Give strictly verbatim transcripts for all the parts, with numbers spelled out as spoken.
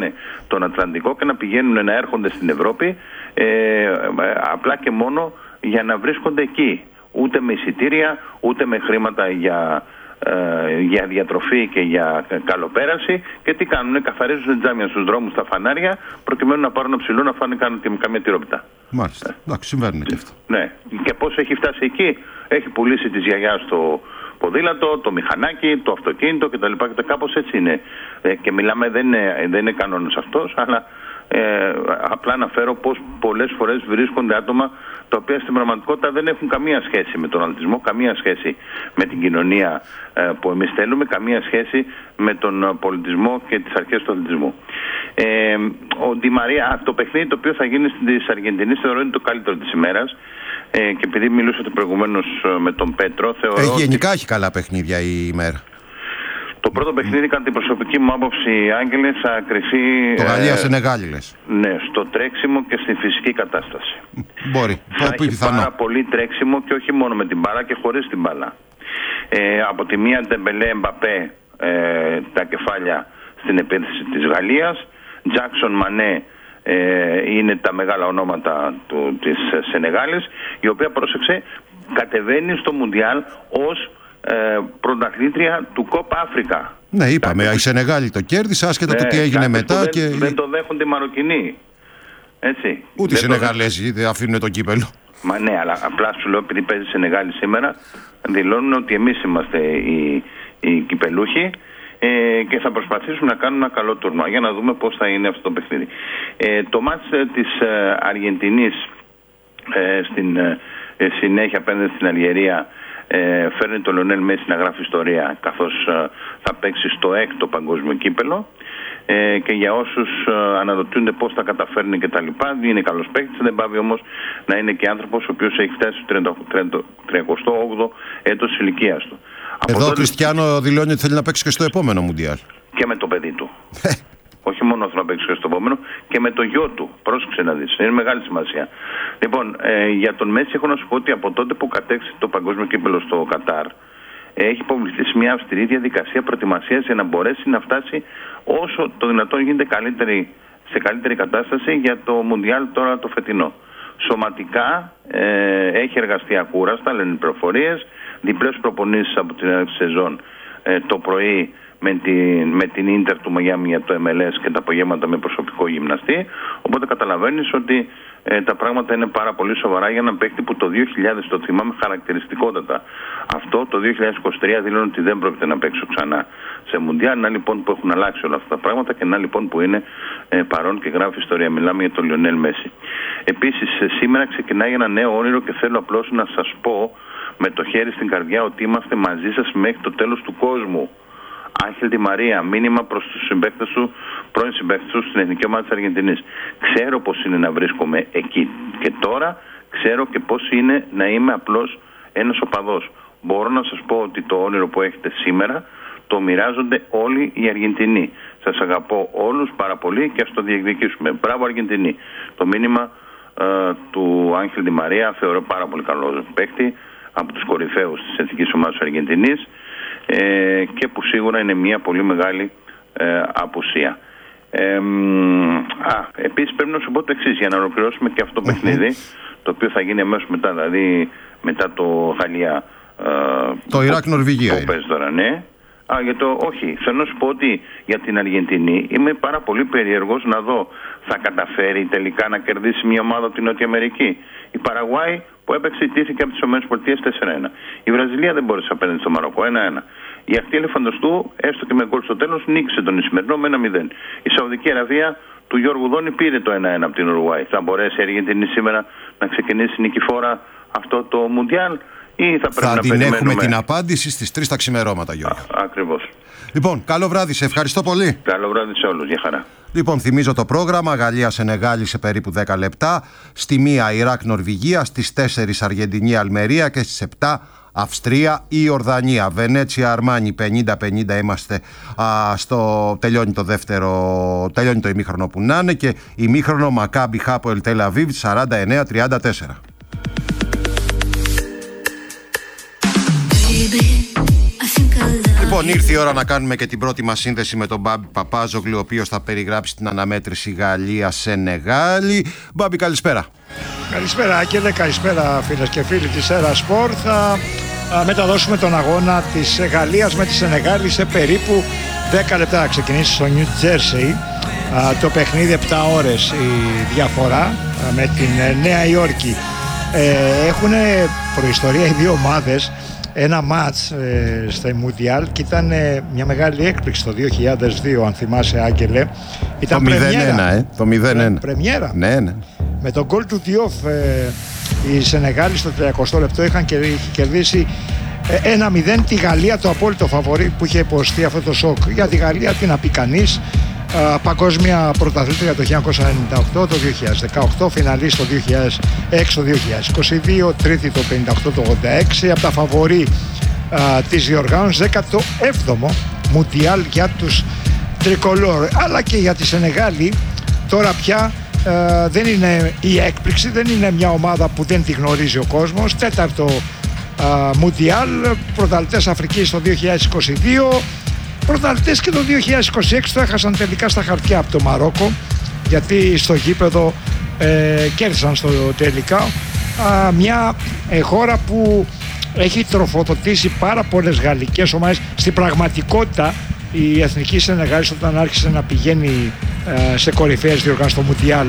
περνάνε τον Ατλαντικό και να πηγαίνουν να έρχονται στην Ευρώπη ε, απλά και μόνο για να βρίσκονται εκεί. Ούτε με εισιτήρια, ούτε με χρήματα για, ε, για διατροφή και για καλοπέραση. Και τι κάνουν, καθαρίζουν τζάμια στους δρόμους, στα φανάρια, προκειμένου να πάρουν ψηλό να φάνε καμία τυρόπιτα. Μάλιστα. Εντάξει, συμβαίνουν και αυτά. Ναι. Και πώς έχει φτάσει εκεί, έχει πουλήσει τη γιαγιά στο ποδήλατο, το μηχανάκι, το αυτοκίνητο κτλ. Και κάπως έτσι είναι. Ε, και μιλάμε, δεν είναι, δεν είναι κανόνας αυτός, αλλά ε, απλά αναφέρω πως πολλές φορές βρίσκονται άτομα τα οποία στην πραγματικότητα δεν έχουν καμία σχέση με τον αθλητισμό, καμία σχέση με την κοινωνία ε, που εμείς θέλουμε, καμία σχέση με τον πολιτισμό και τις αρχές του αθλητισμού. Ε, ο Ντι Μαρία, το παιχνίδι το οποίο θα γίνει στις Αργεντινής θεωρώ είναι το καλύτερο της ημέρας. Ε, και επειδή μιλούσατε προηγουμένως με τον Πέτρο, θεωρώ. Έχει, γενικά ότι... έχει καλά παιχνίδια η ημέρα. Το πρώτο παιχνίδι, κατά την προσωπική μου άποψη, Άγγελε, θα κρυφθεί. Το Γαλλία-Σενεγάλη, λες. Ναι, στο τρέξιμο και στη φυσική κατάσταση. Μπορεί. Θα έχει πιθανό. Πάρα πολύ τρέξιμο και όχι μόνο με την μπάλα και χωρίς την μπάλα. Ε, από τη μία Ντεμπελέ, Εμπαπέ, ε, τα κεφάλια στην επίθεση της Γαλλίας. Τζάκσον, Μανέ. Ε, είναι τα μεγάλα ονόματα του, της Σενεγάλης, η οποία, πρόσεξε, κατεβαίνει στο Μουντιάλ ως ε, πρωταθλήτρια του Κόπα Αφρικα. Ναι, είπαμε, η Σενεγάλη το κέρδισε, άσχετα ναι, το τι έγινε μετά. Δεν, και... δεν το δέχονται οι Μαροκινοί. Έτσι. Ούτε οι Σενεγαλέζοι δεν αφήνουν το κύπελο. Μα ναι, αλλά απλά σου λέω, επειδή παίζει Σενεγάλη σήμερα, δηλώνουν ότι εμείς είμαστε οι, οι κυπελούχοι. Ε, και θα προσπαθήσουμε να κάνουμε ένα καλό τουρνουά για να δούμε πώς θα είναι αυτό το παιχνίδι. Ε, το μάτς ε, της ε, Αργεντινής ε, στην ε, συνέχεια απέναντι στην Αλγερία ε, φέρνει τον Λιονέλ Μέση να γράφει ιστορία, καθώς ε, θα παίξει στο έκτο παγκόσμιο κύπελο ε, και για όσους ε, αναρωτιούνται πώς θα καταφέρνει και τα λοιπά, είναι καλός παίκτης, δεν πάβει όμως να είναι και άνθρωπος ο οποίος έχει φτάσει στο τριαντοοκτώ όγδοο έτος ηλικίας του. Εδώ ο τότε... Κριστιάνο δηλώνει ότι θέλει να παίξει και στο επόμενο Μουντιάλ. Και με το παιδί του. Όχι μόνο θέλω να παίξει και στο επόμενο, και με το γιο του. Πρόσεξε να δεις. Είναι μεγάλη σημασία. Λοιπόν, ε, για τον Μέση έχω να σου πω ότι από τότε που κατέξει το παγκόσμιο κύπελο στο Κατάρ, ε, έχει υποβληθεί σε μια αυστηρή διαδικασία προετοιμασίας για να μπορέσει να φτάσει όσο το δυνατόν γίνεται καλύτερη, σε καλύτερη κατάσταση για το Μουντιάλ τώρα το φετινό. Σωματικά ε, έχει εργαστεί ακούραστα, λένε οι πληροφορίες. Διπλές προπονήσεις από την αρχή σεζόν ε, το πρωί με την, με την Ίντερ του Μαγιάμι για το εμ ελ ες και τα απογεύματα με προσωπικό γυμναστή. Οπότε καταλαβαίνεις ότι ε, τα πράγματα είναι πάρα πολύ σοβαρά για έναν παίκτη που το δύο χιλιάδες, το θυμάμαι χαρακτηριστικότατα, αυτό το δύο χιλιάδες είκοσι τρία δηλώνει ότι δεν πρόκειται να παίξω ξανά σε Μουντιάλ. Να λοιπόν που έχουν αλλάξει όλα αυτά τα πράγματα και να λοιπόν που είναι ε, παρόν και γράφει ιστορία. Μιλάμε για τον Λιονέλ Μέση. Επίσης ε, σήμερα ξεκινάει ένα νέο όνειρο και θέλω απλώς να σας πω με το χέρι στην καρδιά ότι είμαστε μαζί σας μέχρι το τέλος του κόσμου. Άγχελ Ντι Μαρία, μήνυμα προς τους συμπαίκτες του, πρώην συμπαίκτες του στην Εθνική Ομάδα της Αργεντινής. Ξέρω πώς είναι να βρίσκομαι εκεί και τώρα, ξέρω και πώς είναι να είμαι απλώς ένας οπαδός. Μπορώ να σας πω ότι το όνειρο που έχετε σήμερα το μοιράζονται όλοι οι Αργεντινοί. Σας αγαπώ όλους πάρα πολύ και ας το διεκδικήσουμε. Μπράβο Αργεντινή. Το μήνυμα ε, του Άγχελ Ντι Μαρία θεωρώ πάρα πολύ καλό παίκτη, από τους κορυφαίους της Εθνικής Ομάδας Αργεντινής ε, και που σίγουρα είναι μια πολύ μεγάλη ε, απουσία. Ε, α, επίσης πρέπει να σου πω το εξής για να ολοκληρώσουμε και αυτό το παιχνίδι το οποίο θα γίνει αμέσως μετά, δηλαδή μετά το Γαλλία ε, το Ιράκ Νορβηγία που παίζει τώρα, ναι. Α, για το, όχι, θέλω να σου πω ότι για την Αργεντινή είμαι πάρα πολύ περίεργος να δω θα καταφέρει τελικά να κερδίσει μια ομάδα από την Νότια Αμερική. Η Παραγουάη που έπαιξε ιτήθηκε από τις ΗΠΑ τέσσερα ένα. Η Βραζιλία δεν μπόρεσε απέναντι στο Μαροκό ένα ένα. Η Ακτή Ελεφαντοστού, έστω και με γκολ στο τέλος, νίκησε τον Ισημερινό με ένα μηδέν. Η Σαουδική Αραβία του Γιώργου Δόνη πήρε το ένα ένα από την Ουρουάη. Θα μπορέσει η Αργεντινή σήμερα να ξεκινήσει νικηφόρα αυτό το Μουντιάλ ή θα πρέπει θα να την περιμένουμε? Έχουμε την απάντηση στις τρεις τα ξημερώματα, Γιώργο. Ακριβώς. Λοιπόν, καλό βράδυ, σε ευχαριστώ πολύ. Καλό βράδυ σε όλους, για χαρά. Λοιπόν, θυμίζω το πρόγραμμα: Γαλλία-Σενεγάλη σε περίπου δέκα λεπτά. Στη μία Ιράκ-Νορβηγία, στις τέσσερις Αργεντινή-Αλμερία και στις επτά Αυστρία-Ιορδανία. Βενέτσια-Αρμάνι πενήντα πενήντα είμαστε. Α, στο... τελειώνει το δεύτερο, τελειώνει το ημίχρονο που να είναι και ημίχρονο Μακάμπι Χάποελ Τελ Αβίβ σαράντα εννέα τριάντα τέσσερα. Λοιπόν, ήρθε η ώρα να κάνουμε και την πρώτη μας σύνδεση με τον Μπάμπη Παπάζογλου, ο οποίος θα περιγράψει την αναμέτρηση Γαλλία-Σενεγάλη. Μπάμπη, καλησπέρα. Καλησπέρα, Άκελε, καλησπέρα φίλες και φίλοι της Έρα Σπορ. Θα μεταδώσουμε τον αγώνα της Γαλλίας με τη Σενεγάλη σε περίπου δέκα λεπτά. Ξεκινήσει στο Νιου Τζέρσεϊ το παιχνίδι, επτά ώρες η διαφορά με την Νέα Υόρκη. Έχουν προϊστορία οι δύο ομάδες. Ένα μάτς ε, στο Μουντιάλ και ήταν ε, μια μεγάλη έκπληξη το δύο χιλιάδες δύο, αν θυμάσαι, Άγγελε. Ήταν το μηδέν ένα, ε, το μηδέν ένα. Πρεμιέρα. Ναι, ναι. Με τον γκολ του Διόφ ε, οι Σενεγάλοι στο τριακοστό λεπτό είχαν κερδίσει ε, ένα μηδέν τη Γαλλία, το απόλυτο φαβορί που είχε υποστεί αυτό το σοκ. Για τη Γαλλία, τι να πει κανείς, ε, παγκόσμια πρωταθλήτρια το χίλια εννιακόσια ενενήντα οκτώ, το δύο χιλιάδες δεκαοκτώ, φιναλίστ το δύο χιλιάδες έξι, το δύο χιλιάδες είκοσι δύο, τρίτη το πενήντα οκτώ, το ογδόντα έξι, από τα φαβορί α, της διοργάνωσης, δέκατο έβδομο Μουντιάλ για τους Τρικολόρ. Αλλά και για τη Σενεγάλη τώρα πια α, δεν είναι η έκπληξη, δεν είναι μια ομάδα που δεν τη γνωρίζει ο κόσμος. Τέταρτο α, Μουντιάλ, πρωταθλητές Αφρικής το δύο χιλιάδες είκοσι δύο, πρωταθλητές και το δύο χιλιάδες είκοσι έξι, το έχασαν τελικά στα χαρτιά από το Μαρόκο, γιατί στο γήπεδο ε, κέρδισαν στο τελικά. Α, μια ε, χώρα που έχει τροφοδοτήσει πάρα πολλές γαλλικές ομάδες. Στην πραγματικότητα η εθνική Σενεγάλης, όταν άρχισε να πηγαίνει ε, σε κορυφαίες διοργάνωσεις στο Μουντιάλ,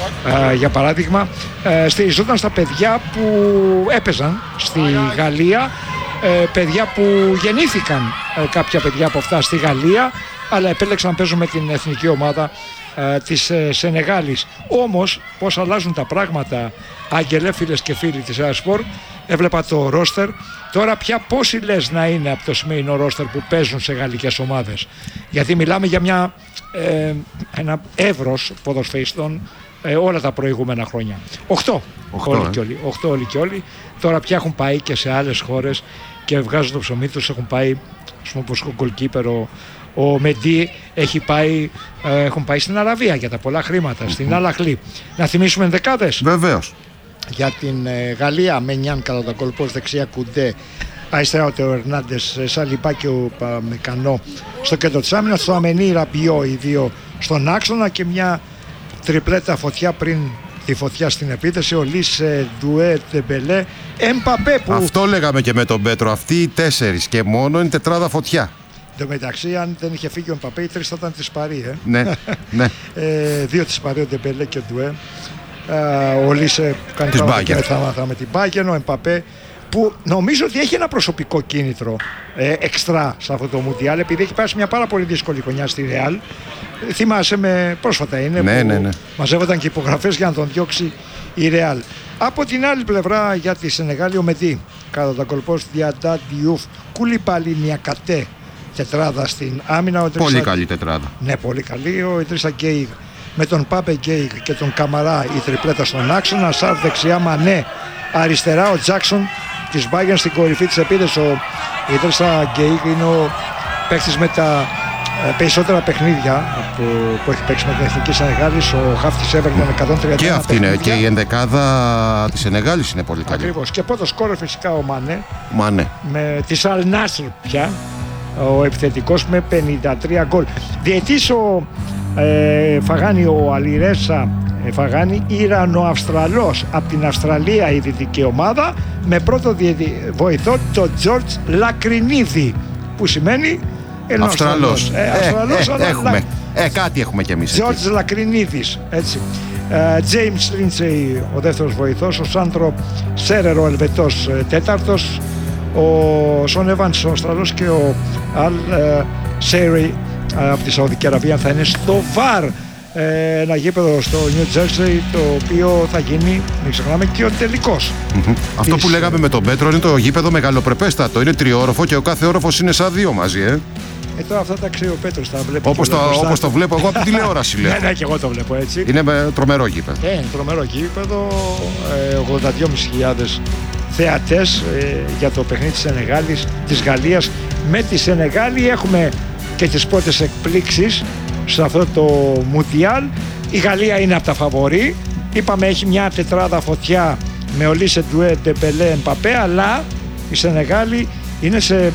ε, για παράδειγμα, ε, στηριζόταν στα παιδιά που έπαιζαν στη Γαλλία, ε, παιδιά που γεννήθηκαν, ε, κάποια παιδιά από αυτά στη Γαλλία, αλλά επέλεξαν να παίζουν με την εθνική ομάδα ε, της ε, Σενεγάλης. Όμως πώς αλλάζουν τα πράγματα, Άγγελε, φίλες και φίλοι της Άσπορ. Έβλεπα το ρόστερ. Τώρα πια πόσοι λες να είναι από το σημερινό ρόστερ που παίζουν σε γαλλικές ομάδες? Γιατί μιλάμε για μια, ε, ένα εύρος ποδοσφαιριστών ε, όλα τα προηγούμενα χρόνια. Οχτώ όλοι ε. και όλοι. Οχτώ όλοι και όλοι. Τώρα πια έχουν πάει και σε άλλες χώρες και βγάζουν το ψωμί τους. Έχουν πάει, ας πούμε, όπως ο γκολκίπερ ο, ο Μεντί έχει πάει, ε, έχουν πάει στην Αραβία για τα πολλά χρήματα, mm-hmm. στην Αλαχλή. Να θυμίσουμε ενδεκάδες. Βεβαίως. Για την ε, Γαλλία, Μενιάν κατά τα κολπός, δεξιά Κουντέ, αριστερά ο Τεο Ερνάντες, Σαλιμπά και ο Μεκανό στο κέντρο της άμυνας, στο Αμενί, Ραμπιό, οι δύο στον άξονα και μια τριπλέτα φωτιά πριν τη φωτιά στην επίθεση, ο Λις, Ντουέ, Τεμπελέ, Εμπαπέ που... Αυτό λέγαμε και με τον Πέτρο, αυτοί οι τέσσερις και μόνο είναι τετράδα φωτιά. Εν τω μεταξύ, αν δεν είχε φύγει ο Εμπαπέ, οι τρεις θα ήταν της Παρί, ε. Ναι, ναι. ε, δύο της Παρί, ο Τεμπελέ και ο Ντουέ. Uh, ο Λίσε που κάνει πράγματα και θαύματα με την Μπάγεν, ο Εμπαπέ που νομίζω ότι έχει ένα προσωπικό κίνητρο ε, εξτρά σε αυτό το Μουντιάλ, επειδή έχει περάσει μια πάρα πολύ δύσκολη χρονιά στη Ρεάλ. Θυμάσαι, με πρόσφατα είναι, ναι, που ναι, ναι. μαζεύονταν και υπογραφές για να τον διώξει η Ρεάλ. Από την άλλη πλευρά για τη Σενεγάλη, ο Μεντί κατά τα κολπός, Διαντά, Διούφ, Κουλιπαλί, Νιακατέ, τετράδα στην άμυνα. Ο πολύ καλή τετράδα. Ναι, πολύ καλή. Ο Ιδρίσα Γκέιγ με τον Πάπε Γκέιγ και τον Καμαρά, η τριπλέτα στον άξονα. Σάρ δεξιά, Μανέ αριστερά, ο Τζάκσον της Μπάγεν στην κορυφή της επίθεσης. Ο Ιδρίσα Γκέιγ είναι ο παίκτης με τα ε, περισσότερα παιχνίδια που, που έχει παίξει με την εθνική Σενεγάλης. Ο χαφ της Everton εκατόν τριάντα ένα και αυτή είναι, και η ενδεκάδα της Σενεγάλης είναι πολύ καλή. Ακριβώς. Και πρώτος σκόρερ φυσικά ο Μανέ, Μανέ. με της Αλ Νάσρ πια, ο επιθετικός με πενήντα τρία γκολ. Διαιτής ο ε, Φαγάνη, ο Αλιρέσα ε, Φαγάνη, Ιρανο-Αυστραλός από την Αυστραλία, η δυτική ομάδα, με πρώτο διαιτή, βοηθό τον Τζορτζ Λακρινίδη, που σημαίνει Αυστραλός. Ε, Αυστραλός, ε, αλλά, ε, έχουμε. Ε, κάτι έχουμε κι εμείς. Τζορτζ Λακρινίδης, έτσι. Τζέιμς uh, Λίντσεϊ ο δεύτερος βοηθός, ο Σάντρο Σέρερ ο Ελβετός ε, τέταρτος, ο Σον Εύανς ο Αυστραλός και ο Αλ uh, Σέιρι uh, από τη Σαουδική Αραβία θα είναι στο βαρ. Ε, ένα γήπεδο στο New Jersey, το οποίο θα γίνει, μην ξεχνάμε, και ο τελικός. Mm-hmm. Αυτό της... που λέγαμε με τον Πέτρο είναι το γήπεδο μεγαλοπρεπέστατο. Είναι τριόροφο και ο κάθε όροφος είναι σαν δύο μαζί, ε. Ε, τώρα αυτά τα ξέρει ο Πέτρος, τα βλέπει. Όπως το, όπως το βλέπω εγώ από την τηλεόραση, λέω. Ναι, ναι, και εγώ το βλέπω έτσι. Είναι με τρομερό γήπεδο. Ε, είναι τρομερό γήπεδο. Ε, ογδόντα δύο χιλιάδες πεντακόσιοι θεατές ε, για το παιχνίδι της Σενεγάλης, της Γαλλίας με τη Σενεγάλη. Έχουμε και τις πρώτες εκπλήξεις σε αυτό το Μουντιάλ. Η Γαλλία είναι από τα φαβορί. Είπαμε, έχει μια τετράδα φωτιά με Ολίσε, Ντουέ, Ντεμπελέ, Εμπαπέ, αλλά η Σενεγάλη είναι σε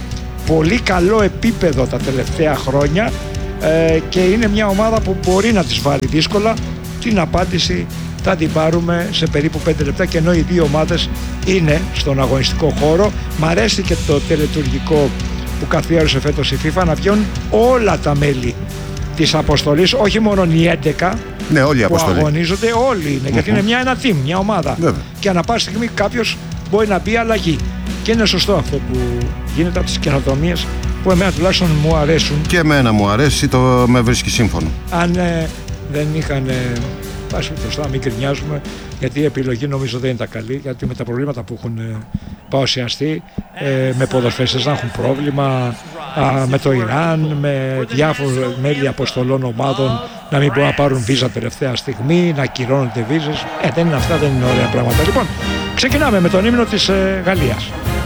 πολύ καλό επίπεδο τα τελευταία χρόνια ε, και είναι μια ομάδα που μπορεί να τις βάλει δύσκολα. Την απάντηση θα την πάρουμε σε περίπου πέντε λεπτά, και ενώ οι δύο ομάδες είναι στον αγωνιστικό χώρο. Μ' αρέσει και το τελετουργικό που καθιέρωσε φέτος η FIFA, να βγαίνουν όλα τα μέλη της αποστολής, όχι μόνο οι έντεκα ναι, όλοι που αποστολή. αγωνίζονται, όλοι είναι, γιατί είναι μια ένα team, μια ομάδα. Βέβαια. Και ανά πάση στιγμή κάποιος μπορεί να μπει αλλαγή. Και είναι σωστό αυτό που γίνεται από τις καινοτομίες που εμένα τουλάχιστον μου αρέσουν. Και εμένα μου αρέσει, το με βρίσκει σύμφωνο. Αν ε, δεν είχαν ε, πάση μπροστά, μην κρινιάζουμε, γιατί η επιλογή νομίζω δεν ήταν καλή, γιατί με τα προβλήματα που έχουν ε, παρουσιαστεί, ε, με ποδοσφαιριστές να έχουν πρόβλημα, α, με το Ιράν, με διάφορα μέλη αποστολών ομάδων να μην μπορούν να πάρουν βίζα τελευταία στιγμή, να ακυρώνονται βίζες. Ε, δεν είναι αυτά, δεν είναι ωραία πράγματα. Λοιπόν, ξεκινάμε με τον ύμνο της ε, Γαλλίας.